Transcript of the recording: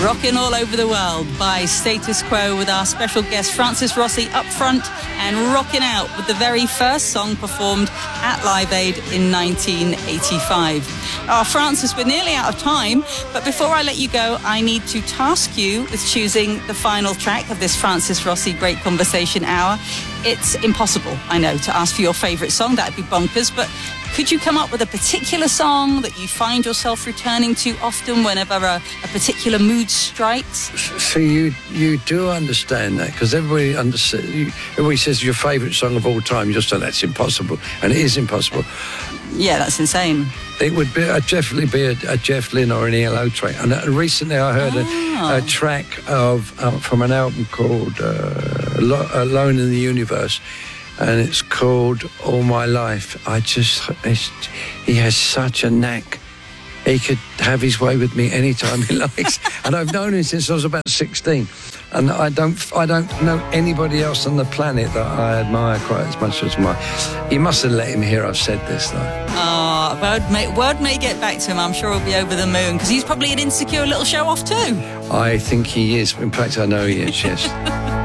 Rockin' All Over the World by Status Quo, with our special guest Francis Rossi up front and rocking out with the very first song performed at Live Aid in 1985. Francis, we're nearly out of time, but before I let you go, I need to task you with choosing the final track of this Francis Rossi Great Conversation Hour. It's impossible, I know, to ask for your favourite song. That'd be bonkers, but could you come up with a particular song that you find yourself returning to often whenever a particular mood strikes? See, you do understand that, because everybody says your favourite song of all time. You just say that's impossible, and it is impossible. Yeah, that's insane. It would definitely be a Jeff Lynne or an ELO track. And recently I heard a track from an album called Alone in the Universe, and it's called All My Life. He has such a knack. He could have his way with me anytime he likes. And I've known him since I was about 16. And I don't know anybody else on the planet that I admire quite as much as You must have let him hear I've said this, though. Word may get back to him. I'm sure he'll be over the moon, because he's probably an insecure little show-off too. I think he is. In fact, I know he is, yes.